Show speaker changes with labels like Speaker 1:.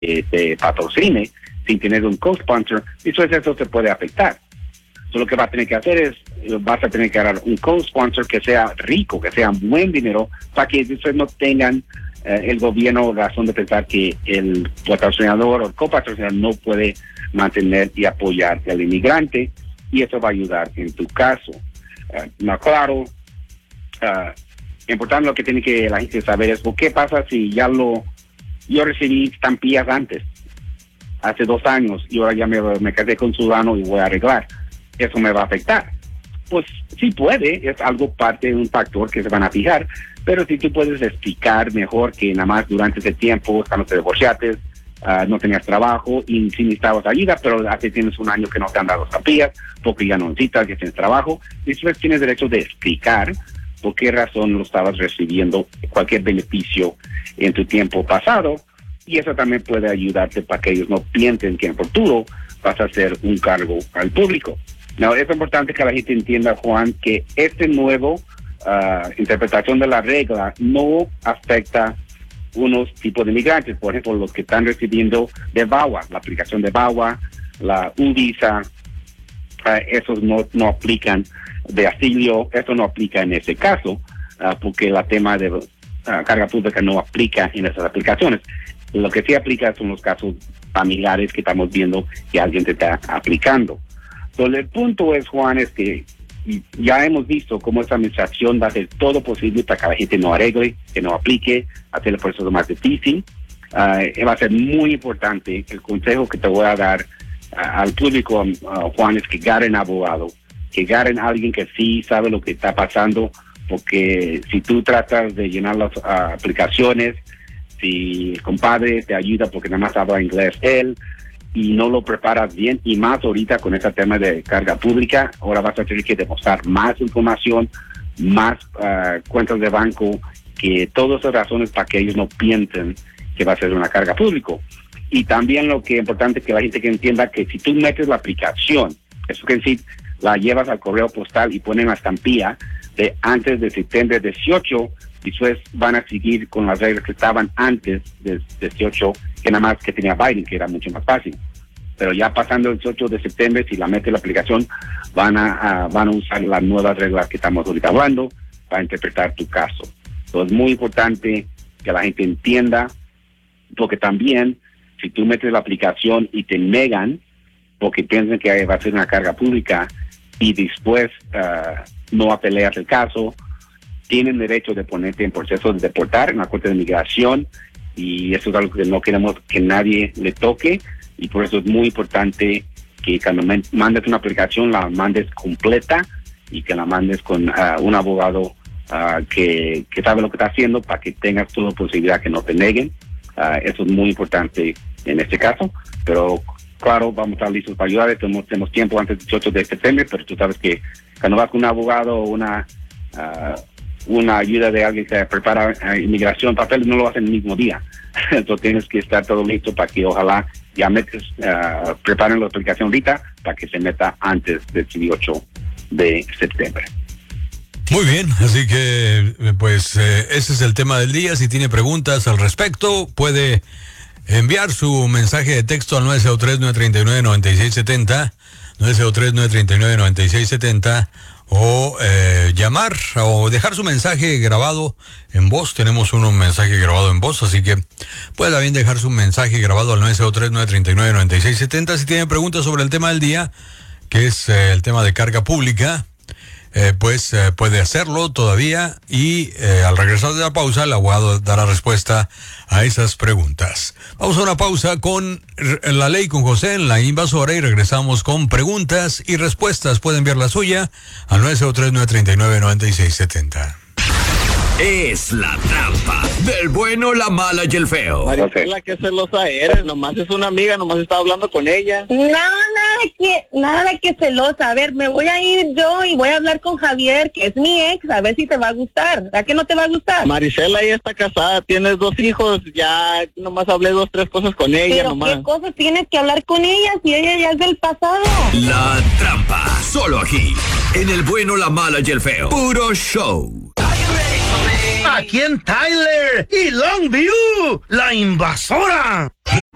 Speaker 1: te patrocine sin tener un co-sponsor, después eso te puede afectar. Lo que vas a tener que hacer es, vas a tener que agarrar un co-sponsor que sea rico, que sea buen dinero, para que después no tengan el gobierno razón de pensar que el patrocinador o el copatrocinador no puede mantener y apoyar al inmigrante, y eso va a ayudar en tu caso. Claro, importante lo que tiene que la gente saber es, ¿qué pasa si yo recibí estampillas antes, hace 2 años, y ahora ya me casé con ciudadano y voy a arreglar? ¿Eso me va a afectar? Pues sí puede, es algo parte de un factor que se van a fijar, pero si tú puedes explicar mejor que nada más durante ese tiempo, cuando te divorciaste, no tenías trabajo y sí necesitabas ayuda, pero hace tienes 1 año que no te han dado estampillas, porque ya no necesitas, ya tienes trabajo, y después tienes derecho de explicar por qué razón no estabas recibiendo cualquier beneficio en tu tiempo pasado, y eso también puede ayudarte para que ellos no piensen que en el futuro vas a hacer un cargo al público. No, es importante que la gente entienda, Juan, que este nuevo interpretación de la regla no afecta unos tipos de migrantes, por ejemplo, los que están recibiendo de VAWA, la aplicación de VAWA, la U-Visa, esos no aplican de asilo, eso no aplica en ese caso, porque el tema de carga pública no aplica en esas aplicaciones. Lo que sí aplica son los casos familiares que estamos viendo que alguien te está aplicando. Entonces, el punto es, Juan, es que ya hemos visto cómo esta administración va a hacer todo posible para que la gente no arregle, que no aplique, hacer el proceso más difícil. Va a ser muy importante. El consejo que te voy a dar al público, Juan, es que agarren abogado, que agarren a alguien que sí sabe lo que está pasando, porque si tú tratas de llenar las aplicaciones, si el compadre te ayuda porque nada más habla inglés él, y no lo preparas bien, y más ahorita con este tema de carga pública, ahora vas a tener que demostrar más información, más cuentas de banco, que todas esas razones para que ellos no piensen que va a ser una carga pública. Y también lo que es importante que la gente que entienda que si tú metes la aplicación, eso quiere decir, la llevas al correo postal y ponen la estampilla de antes de septiembre 18, después van a seguir con las reglas que estaban antes del 18, que nada más que tenía Biden, que era mucho más fácil. Pero ya pasando el 18 de septiembre, si la mete la aplicación, van a usar las nuevas reglas que estamos ahorita hablando para interpretar tu caso. Entonces es muy importante que la gente entienda, porque también si tú metes la aplicación y te negan porque piensan que va a ser una carga pública y después no apeleas el caso, tienen derecho de ponerte en proceso de deportar en la Corte de Migración, y eso es algo que no queremos que nadie le toque, y por eso es muy importante que cuando mandes una aplicación la mandes completa y que la mandes con un abogado que sabe lo que está haciendo, para que tengas toda posibilidad que no te neguen. Eso es muy importante en este caso, pero claro, vamos a estar listos para ayudar. Tenemos tiempo antes del 18 de septiembre, pero tú sabes que cuando vas con un abogado o una ayuda de alguien que prepara inmigración, papeles no lo hacen el mismo día. Entonces tienes que estar todo listo para que ojalá ya preparen la aplicación ahorita para que se meta antes del 18 de septiembre.
Speaker 2: Muy bien, así que pues ese es el tema del día. Si tiene preguntas al respecto, puede enviar su mensaje de texto al 903-939-9670, 903-939-9670, o llamar o dejar su mensaje grabado en voz. Tenemos un mensaje grabado en voz, así que puede también dejar su mensaje grabado al 903-939-9670. Si tiene preguntas sobre el tema del día, que es el tema de carga pública, pues puede hacerlo todavía, y al regresar de la pausa el abogado dará respuesta a esas preguntas. Vamos a una pausa con La Ley con José en La Invasora y regresamos con preguntas y respuestas. Puede enviar la suya al 903-939-9670.
Speaker 3: Es La Trampa del bueno, la mala y el feo.
Speaker 4: Marisela, qué celosa eres, nomás es una amiga, nomás estaba hablando con ella.
Speaker 5: Nada que celosa. A ver, me voy a ir yo y voy a hablar con Javier, que es mi ex, a ver si te va a gustar. ¿A qué no te va a gustar?
Speaker 4: Marisela ya está casada, tienes 2 hijos, ya nomás hablé 2, 3 cosas con ella.
Speaker 5: Pero
Speaker 4: nomás.
Speaker 5: ¿qué cosas tienes que hablar con ella si ella ya es del pasado?
Speaker 3: La Trampa, solo aquí, en el bueno, la mala y el feo. Puro show.
Speaker 6: Aquí en Tyler y Longview, La Invasora.